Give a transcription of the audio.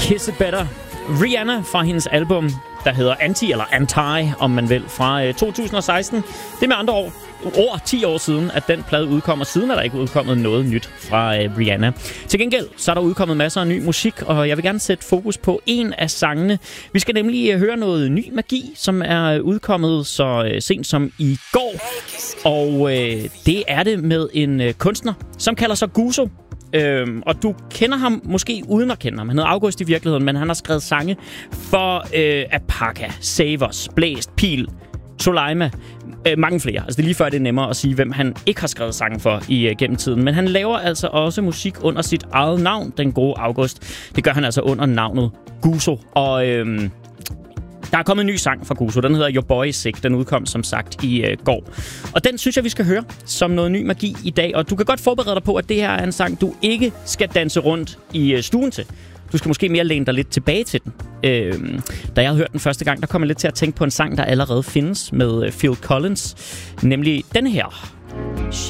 Kiss It Better. Rihanna fra hendes album, der hedder Anti, eller Anti, om man vil, fra 2016. Det er med andre over 10 år siden, at den plade udkommer. Siden er der ikke udkommet noget nyt fra Rihanna. Til gengæld, så er der udkommet masser af ny musik, og jeg vil gerne sætte fokus på en af sangene. Vi skal nemlig høre noget ny magi, som er udkommet så sent som i går. Og det er det med en kunstner, som kalder sig Guzo. Og du kender ham måske uden at kende ham. Han hedder August i virkeligheden, men han har skrevet sange for Apaka, Savers, Blæst, Pil, Soleima, mange flere. Altså det er lige før, det er nemmere at sige, hvem han ikke har skrevet sange for gennem tiden. Men han laver altså også musik under sit eget navn, den gode August. Det gør han altså under navnet Guzo. Og der er kommet en ny sang fra Guzo. Den hedder Your Boy Is Sick. Den udkom som sagt i går. Og den synes jeg, vi skal høre som noget ny magi i dag. Og du kan godt forberede dig på, at det her er en sang, du ikke skal danse rundt i stuen til. Du skal måske mere læne dig lidt tilbage til den. Da jeg havde hørt den første gang, der kom jeg lidt til at tænke på en sang, der allerede findes med Phil Collins. Nemlig den her.